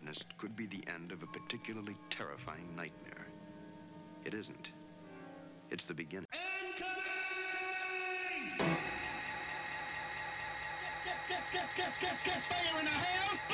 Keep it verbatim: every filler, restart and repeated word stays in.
witnessed could be the end of a particularly terrifying nightmare. It isn't. It's the beginning. Incoming! Gets, gets, gets, gets, gets, gets, gets fire in the hair!